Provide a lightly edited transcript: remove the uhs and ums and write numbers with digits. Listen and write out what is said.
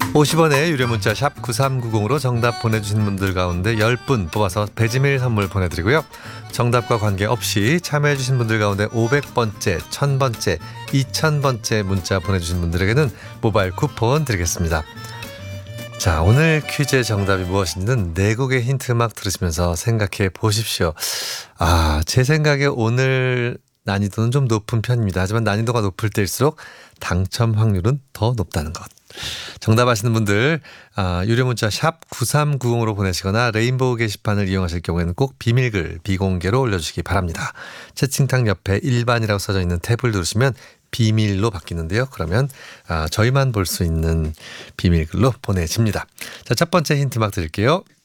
50원의 유료 문자 샵 9390으로 정답 보내주신 분들 가운데 10분 뽑아서 배지밀 선물 보내드리고요. 정답과 관계없이 참여해주신 분들 가운데 500번째, 1000번째, 2000번째 문자 보내주신 분들에게는 모바일 쿠폰 드리겠습니다. 자, 오늘 퀴즈의 정답이 무엇인지는 네 곡의 힌트 음악 들으시면서 생각해 보십시오. 제 생각에 오늘 난이도는 좀 높은 편입니다. 하지만 난이도가 높을 때일수록 당첨 확률은 더 높다는 것. 정답 아시는 분들 유료 문자 샵 9390으로 보내시거나 레인보우 게시판을 이용하실 경우에는 꼭 비밀글 비공개로 올려주시기 바랍니다. 채팅창 옆에 일반이라고 써져 있는 탭을 누르시면 비밀로 바뀌는데요. 그러면 저희만 볼 수 있는 비밀글로 보내집니다. 자, 첫 번째 힌트 막 드릴게요.